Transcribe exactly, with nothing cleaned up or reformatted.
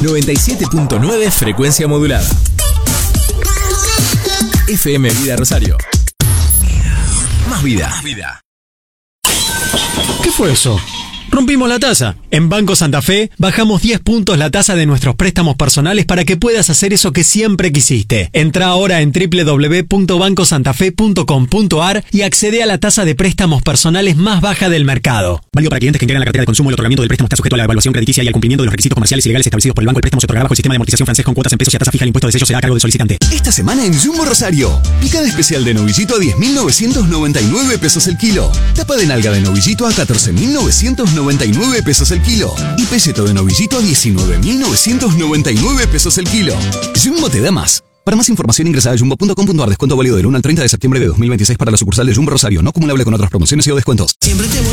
noventa y siete punto nueve frecuencia modulada. F M Vida Rosario. Más vida. Más vida. ¿Qué fue eso? Rompimos la tasa. En Banco Santa Fe bajamos diez puntos la tasa de nuestros préstamos personales para que puedas hacer eso que siempre quisiste. Entra ahora en doble u doble u doble u punto banco santa fe punto com punto a r y accede a la tasa de préstamos personales más baja del mercado. Válido para clientes que integran la cartera de consumo. El otorgamiento del préstamo está sujeto a la evaluación crediticia y al cumplimiento de los requisitos comerciales y legales establecidos por el banco. El préstamo se otorgará bajo el sistema de amortización francés con cuotas en pesos y a tasa fija. El impuesto de sello será a cargo del solicitante. Esta semana en Jumbo Rosario, picada especial de novillito a diez mil novecientos noventa y nueve pesos el kilo. Tapa de nalga de novillito a catorce mil novecientos noventa y nueve pesos el kilo. Y pelleto de novillito a diecinueve mil novecientos noventa y nueve pesos el kilo. Jumbo te da más. Para más información ingresa a jumbo punto com punto a r. Descuento válido del uno al treinta de septiembre de dos mil veintiséis para la sucursal de Jumbo Rosario. No acumulable con otras promociones y o descuentos. Siempre te voy